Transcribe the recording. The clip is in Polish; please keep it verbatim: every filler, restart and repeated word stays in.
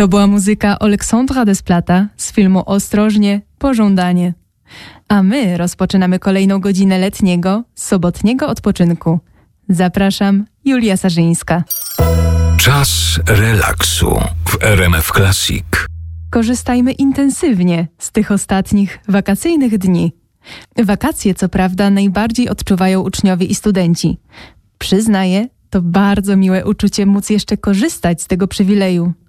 To była muzyka Aleksandra Desplat z filmu Ostrożnie, pożądanie. A my rozpoczynamy kolejną godzinę letniego, sobotniego odpoczynku. Zapraszam, Julia Sarzyńska. Czas relaksu w R M F Classic. Korzystajmy intensywnie z tych ostatnich wakacyjnych dni. Wakacje, co prawda, najbardziej odczuwają uczniowie i studenci. Przyznaję, to bardzo miłe uczucie móc jeszcze korzystać z tego przywileju.